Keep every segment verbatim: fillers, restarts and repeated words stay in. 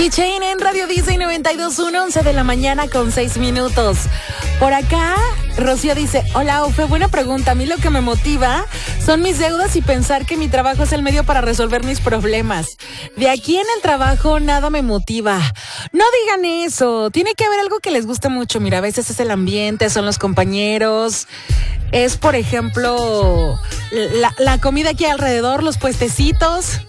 Chain en Radio Disney noventa y dos punto uno, once de la mañana con seis minutos. Por acá, Rocío dice, hola, Ofe, buena pregunta. A mí lo que me motiva son mis deudas y pensar que mi trabajo es el medio para resolver mis problemas. De aquí en el trabajo nada me motiva. No digan eso. Tiene que haber algo que les guste mucho. Mira, a veces es el ambiente, son los compañeros. Es, por ejemplo, la, la comida aquí alrededor, los puestecitos.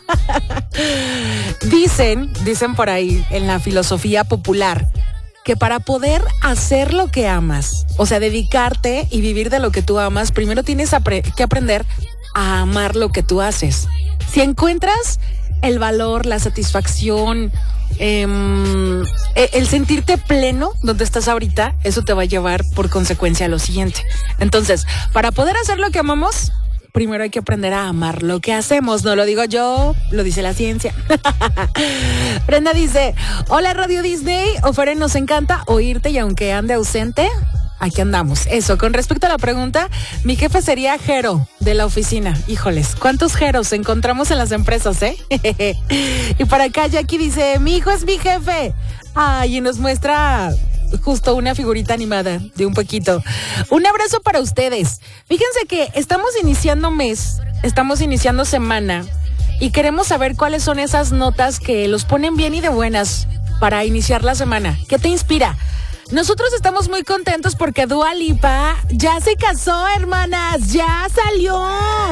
Dicen, dicen por ahí en la filosofía popular, que para poder hacer lo que amas, o sea, dedicarte y vivir de lo que tú amas, primero tienes apre- que aprender a amar lo que tú haces. Si encuentras el valor, la satisfacción, eh, el sentirte pleno donde estás ahorita, eso te va a llevar por consecuencia a lo siguiente. Entonces, para poder hacer lo que amamos, primero hay que aprender a amar lo que hacemos. No lo digo yo, lo dice la ciencia. Brenda dice, hola Radio Disney, Oferen, nos encanta oírte y aunque ande ausente, aquí andamos. Eso, con respecto a la pregunta, mi jefe sería Jero de la oficina. Híjoles, ¿cuántos Jeros encontramos en las empresas, eh? Y para acá Jackie dice, mi hijo es mi jefe. Ay, y nos muestra justo una figurita animada de un poquito. Un abrazo para ustedes. Fíjense que estamos iniciando mes, estamos iniciando semana y queremos saber cuáles son esas notas que los ponen bien y de buenas para iniciar la semana. ¿Qué te inspira? Nosotros estamos muy contentos porque Dua Lipa ya se casó, hermanas, ya salió.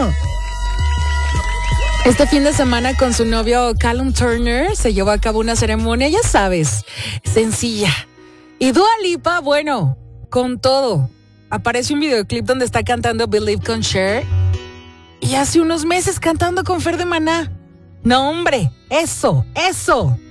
Este fin de semana con su novio Callum Turner se llevó a cabo una ceremonia, ya sabes, sencilla. Y Dua Lipa, bueno, con todo. Aparece un videoclip donde está cantando Believe con Cher y hace unos meses cantando con Fer de Maná. No, hombre, eso, eso.